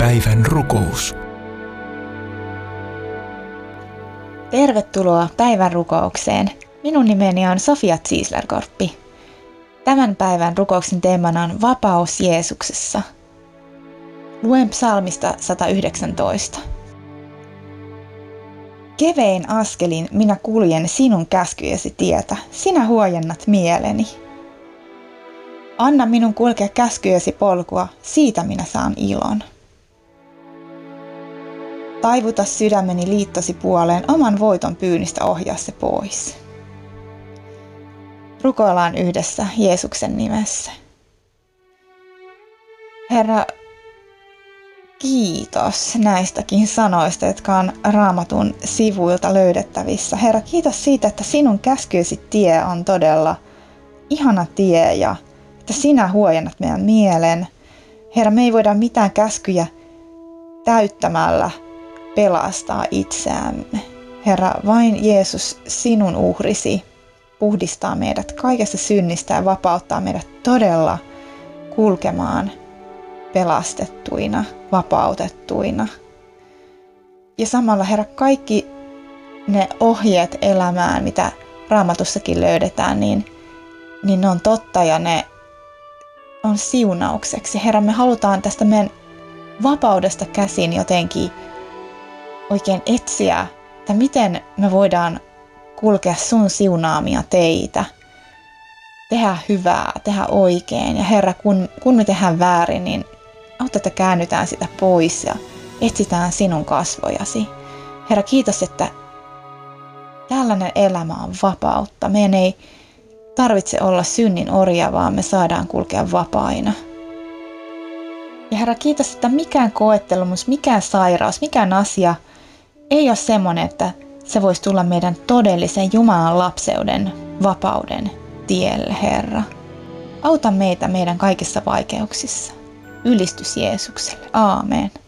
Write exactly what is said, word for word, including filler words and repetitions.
Päivän rukous. Tervetuloa päivän rukoukseen. Minun nimeni on Sofia Ziesler-Korppi. Tämän päivän rukouksen teemana on vapaus Jeesuksessa. Luen psalmista sata yhdeksäntoista. Kevein askelin minä kuljen sinun käskyjesi tietä, sinä huojennat mieleni. Anna minun kulkea käskyjesi polkua, siitä minä saan ilon. Taivuta sydämeni liittosi puoleen, oman voiton pyynnistä ohjaa se pois. Rukoillaan yhdessä Jeesuksen nimessä. Herra, kiitos näistäkin sanoista, jotka on Raamatun sivuilta löydettävissä. Herra, kiitos siitä, että sinun käskyesi tie on todella ihana tie ja että sinä huojennat meidän mielen. Herra, me ei voida mitään käskyjä täyttämällä pelastaa itseämme. Herra, vain Jeesus, sinun uhrisi, puhdistaa meidät kaikesta synnistä ja vapauttaa meidät todella kulkemaan pelastettuina, vapautettuina. Ja samalla, Herra, kaikki ne ohjeet elämään, mitä Raamatussakin löydetään, niin, niin ne on totta ja ne on siunaukseksi. Herra, me halutaan tästä meidän vapaudesta käsin jotenkin oikein etsiä, että miten me voidaan kulkea sun siunaamia teitä, tehdä hyvää, tehdä oikein. Ja Herra, kun, kun me tehdään väärin, niin auta, että käännytään sitä pois ja etsitään sinun kasvojasi. Herra, kiitos, että tällainen elämä on vapautta. Meidän ei tarvitse olla synnin orja, vaan me saadaan kulkea vapaina. Ja Herra, kiitos, että mikään koettelumus, mikään sairaus, mikään asia ei ole semmoinen, että se voisi tulla meidän todellisen Jumalan lapseuden, vapauden tielle, Herra. Auta meitä meidän kaikissa vaikeuksissa. Ylistys Jeesukselle. Aamen.